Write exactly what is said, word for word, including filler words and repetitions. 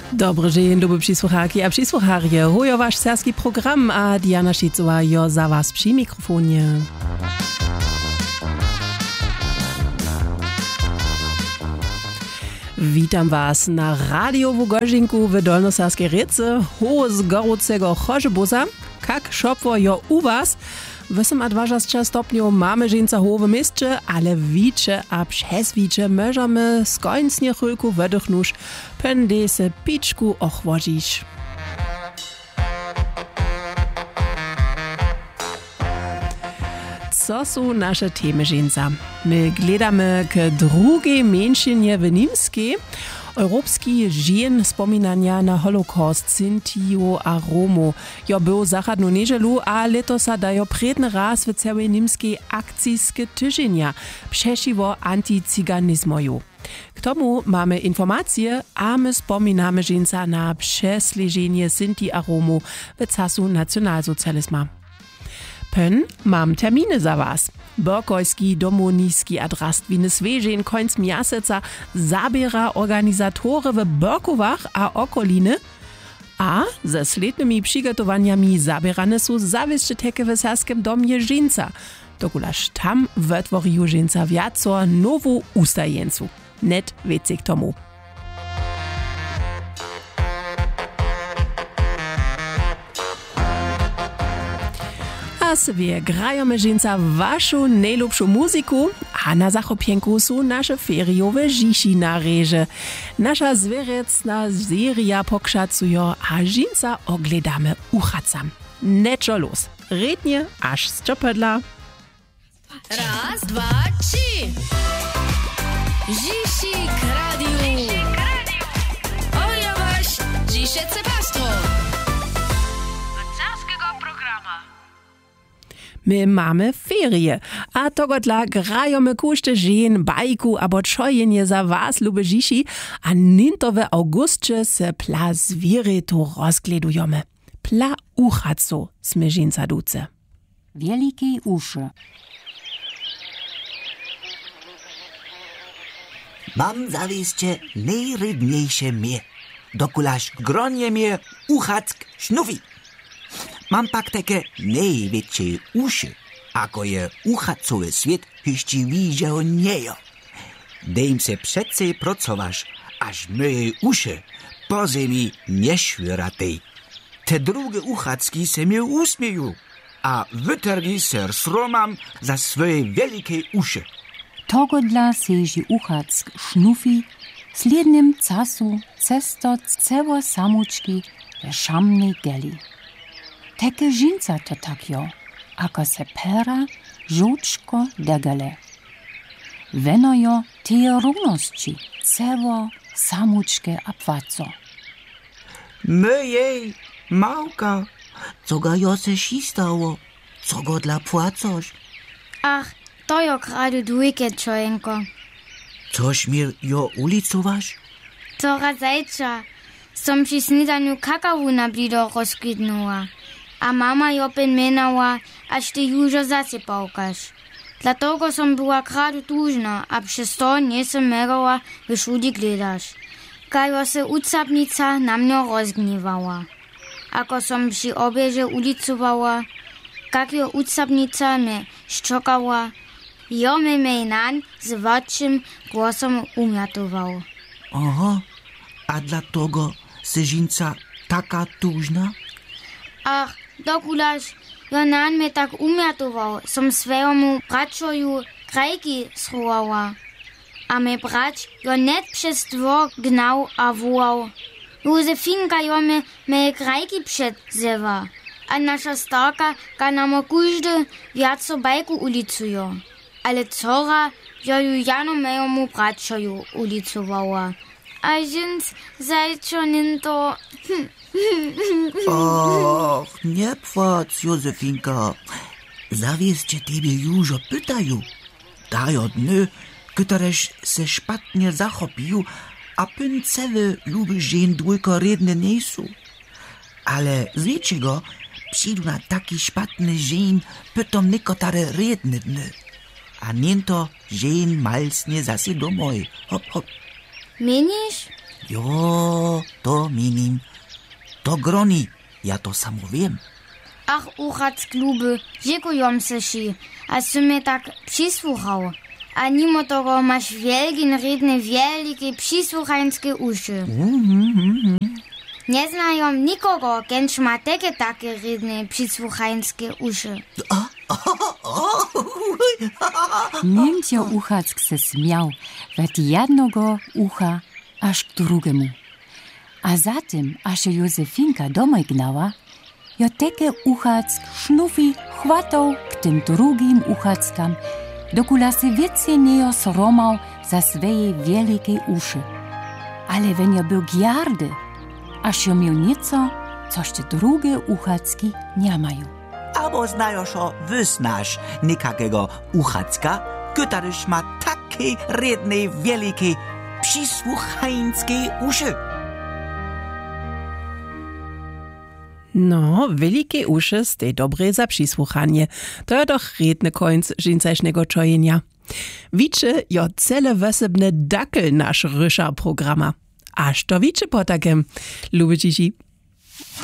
Dobry dzień, doby przysłuchaki a przysłucharje. Hujo wasz serski program, a Diana Szicowa jo za was przy mikrofonie. Witam was na radiowu godzinku w Dolnosaskiej Ryce, ho z gorącego Chorzebuza. Kak szopło jo u was? osiemdziesiąt stopniów mamy żeńca ho w mieście, ale wicze a przez wicze możemy skończnie chylku wydychnuć, pędy se piczku ochłodzić. Co są nasze temy żeńca? My gledamy k drugiej mniejszynie w Nimskiej. Europski dzień wspominania na Holocaust Sintijo a Romu. Jo był zachodną niedzielu, a letosa dajo predny raz w całej nimskiej akcijskie tydzienia przeciwko antycyganizmoju. K tomu mamy informacje, a my wspominamy żeńca na przesleżenie Sinti a Romu w czasu nacjonalsocjalizmu. Pön, mam terminy za was. Borkojski domonijski adrastwiny svežen końc miaseca zabiera organizatory w Borkowach a okoliny, a ze slednymi przygotowaniami zabierane są zawieszczoteki w Serskim domie żeńca. Dokulaż tam wytworiju żeńca wiaco nowu ustajeńcu. Net wiecie k tomu. A sobie grajemy żeńca waszą najlepszą muzyku, a na zachopienku są nasze feriowe dzisi na reże. Nasza zwierecna seria pokrzacuje, a żeńca ogledamy uchacam. Neczo los. Rednie aż z czopedla. Raz, dwa, trzy. Dzisi kradiu. Ojo wasz, dzisie cepastwo. My mamy ferie, a togodla grajemy kušte žen, bajku abo čojenje za was, lube žiši, a nintowe augustče se pla zviretu rozgledujemy. Pla uchaco sme ženca duce. Wielkie uszy. Mam zawieście najrydniejsze mie. Dokulaż gronie mie uchack sznufi. Mam pak takie największe uszy, ako je uchacowy świat jeszcze widział niejo. Dejm se przece pracowasz, aż moje uszy po ziemi nie szwyratej. Te drugie uchacki se mnie usmieją, a wytargi se sromam za swoje wielkie uszy. Togodla seži uchack sznufi, slednym casu cesto ceło samuczki we szamnej geli. Teke žinca to tak jo, ako se pera, žučko degale. Veno jo teje rovnosti, cevo, samučke a pvaco. Mojej, małka, co ga jo se šistało, co go dla płacosz? Ach, to jo kradu dwójkę, czojenko. Coż mi jo ulicowasz? Tora zajcza, som przy snidaniu kakawu na blido rozkwitnęła. A mama jo penmenała, aż ty już zasypałkasz. Dlatego som była kradu tużna, a przez to nie sem merała w szuli gledasz. Kajo se ucapnica na mnie rozgniewała. Ako som przy obieże ulicowała, kak jo ucapnica me szczokała, jo me mej nań z wadczym głosem umiatował. Aha, a dlatego se żinca taka tużna? Ach, dokulaż jo nań me tak umiatował, som swojemu bračoju krajki schowała. A me brać jo net przez dwór gnał a wołał. Józefinka jo me me krajki przedzewa, a nasza starka ga nam każdy wiaco bajku ulicuje. Ale cora jo ju jano mejemu bračoju ulicowała. A žinc zajčonin to... Och, nie płacz, Józefinka. Zawiescie tebie już pytają. Dajo dny, któreż se szpatnie zachopił, a pyncewy lubi żen dwójko redne nie są. Ale wiecie go, przyjdą na taki szpatny żen, pytom niekotare redne dny. A niento żen malsnie zase domoj. Hop, hop. Menisz? Jo, to minim. To groni, ja to samo wiem. Ach, Uchack luby, dziękuję se ci, a si mnie tak przysłuchał. A mimo tego masz wielkie, redne, wielkie, przysłuchańskie uszy. Mm-hmm. Nie znają nikogo, kęż ma takie takie redne, przysłuchańskie uszy. Niemcio Uchack se śmiał, od jednego ucha aż k drugiemu. A zatem, aż się Józefinka domoj gnała, jo teke Uchack Sznufi chwatał k tym drugim Uchackam, dokula se więcej nie sromał za swoje wielkie uszy. Ale wenn jo był gjardy, aż jo miał nieco, coś te drugie Uchacki nie mają. Abo znajosz o wysnasz nikakiego Uchacka, któryż ma takie redne, wielkie, przysłuchańskie uszy. No, wielkie uszy stej dobre za przysłuchanie. To je doch redny końc żincaśnego czojenia. Wicze jo cele wesebne dakel nasz rysza programa. Aż to wicze po takem. Lubię ci.